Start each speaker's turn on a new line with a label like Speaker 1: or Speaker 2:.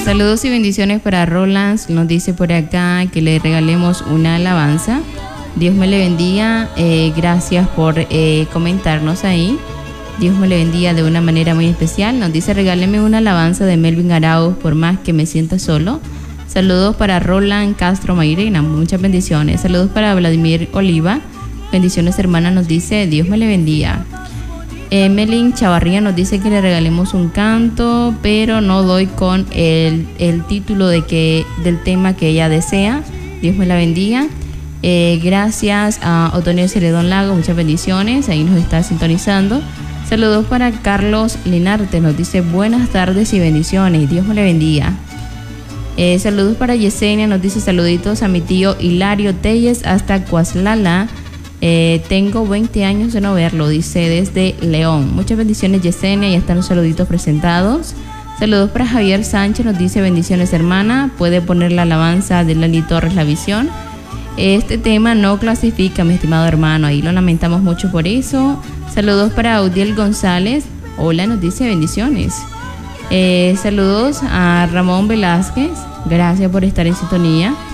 Speaker 1: Saludos y bendiciones para Roland. Nos dice por acá que le regalemos una alabanza. Dios me le bendiga. Gracias por comentarnos ahí. Dios me le bendiga de una manera muy especial. Nos dice regáleme una alabanza de Melvin Arauz, por más que me sienta solo. Saludos para Roland Castro Mairena. Muchas bendiciones. Saludos para Vladimir Oliva. Bendiciones, hermana. Nos dice Dios me le bendiga. Melin Chavarría nos dice que le regalemos un canto, pero no doy con el título del tema que ella desea. Dios me la bendiga. Gracias a Otonio Ceredón Lago, muchas bendiciones, ahí nos está sintonizando. Saludos para Carlos Linarte, nos dice buenas tardes y bendiciones, Dios me la bendiga. Saludos para Yesenia, nos dice saluditos a mi tío Hilario Telles hasta Coaslala. Tengo 20 años de no verlo, dice desde León. Muchas bendiciones, Yesenia, ya están los saluditos presentados. Saludos para Javier Sánchez, nos dice bendiciones, hermana. Puede poner la alabanza de Lali Torres, La Visión. Este tema no clasifica, mi estimado hermano, ahí lo lamentamos mucho por eso. Saludos para Audiel González. Hola, nos dice bendiciones. Saludos a Ramón Velázquez. Gracias por estar en sintonía.